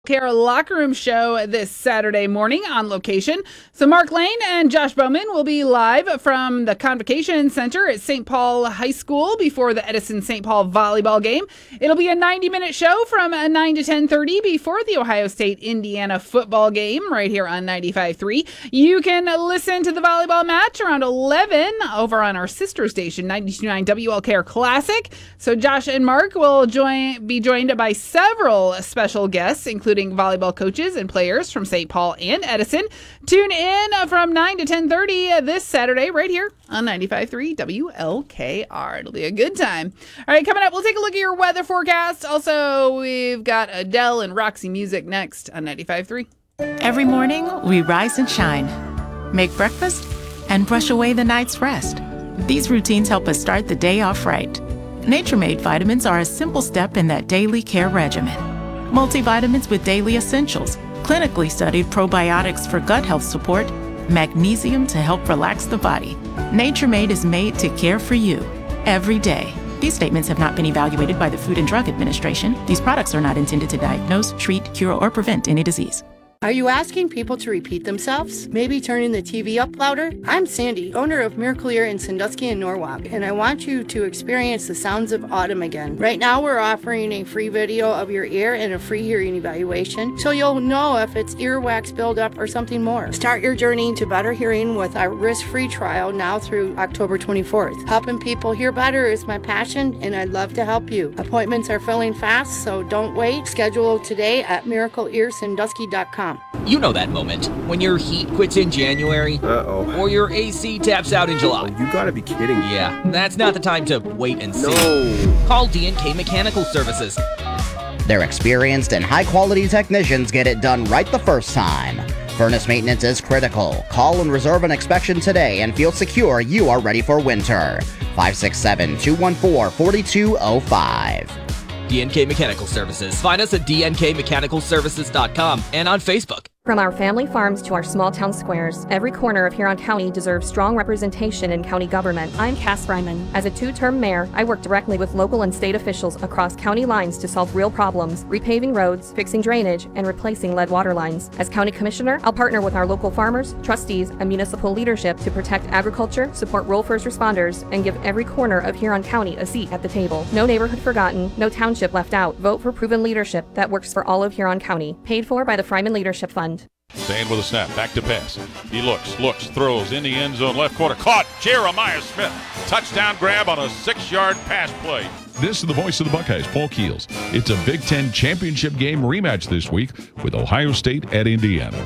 Care Locker Room Show this Saturday morning on location. So Mark Lane and Josh Bowman will be live from the Convocation Center at St. Paul High School before the Edison St. Paul volleyball game. It'll be a 90-minute show from 9 to 10:30 before the Ohio State-Indiana football game right here on 95.3. You can listen to the volleyball match around 11 over on our sister station, 92.9 WLKR Classic. So Josh and Mark will be joined by several special guests, including volleyball coaches and players from St. Paul and Edison. Tune in from 9 to 10:30 this Saturday right here on 95.3 WLKR. It'll be a good time. All right, coming up, we'll take a look at your weather forecast. Also, we've got Adele and Roxy Music next on 95.3. Every morning, we rise and shine, make breakfast, and brush away the night's rest. These routines help us start the day off right. Nature Made vitamins are a simple step in that daily care regimen. Multivitamins with daily essentials, clinically studied probiotics for gut health support, magnesium to help relax the body. Nature Made is made to care for you every day. These statements have not been evaluated by the Food and Drug Administration. These products are not intended to diagnose, treat, cure, or prevent any disease. Are you asking people to repeat themselves? Maybe turning the TV up louder? I'm Sandy, owner of Miracle Ear in Sandusky and Norwalk, and I want you to experience the sounds of autumn again. Right now, we're offering a free video of your ear and a free hearing evaluation, so you'll know if it's earwax buildup or something more. Start your journey to better hearing with our risk-free trial now through October 24th. Helping people hear better is my passion, and I'd love to help you. Appointments are filling fast, so don't wait. Schedule today at miracleearsandusky.com. You know that moment when your heat quits in January. Uh-oh. Or your AC taps out in July. Oh, you gotta be kidding me. Yeah, that's not the time to wait and see. No. Call D&K Mechanical Services. Their experienced and high-quality technicians get it done right the first time. Furnace maintenance is critical. Call and reserve an inspection today and feel secure you are ready for winter. 567-214-4205. D&K Mechanical Services. Find us at dnkmechanicalservices.com and on Facebook. From our family farms to our small town squares, every corner of Huron County deserves strong representation in county government. I'm Cass Fryman. As a two-term mayor, I work directly with local and state officials across county lines to solve real problems, repaving roads, fixing drainage, and replacing lead water lines. As county commissioner, I'll partner with our local farmers, trustees, and municipal leadership to protect agriculture, support rural first responders, and give every corner of Huron County a seat at the table. No neighborhood forgotten, no township left out. Vote for proven leadership that works for all of Huron County. Paid for by the Fryman Leadership Fund. Sand with a snap, back to pass. He looks, throws in the end zone, left corner, caught. Jeremiah Smith, touchdown grab on a 6-yard pass play. This is the voice of the Buckeyes, Paul Keels. It's a Big Ten championship game rematch this week with Ohio State at Indiana.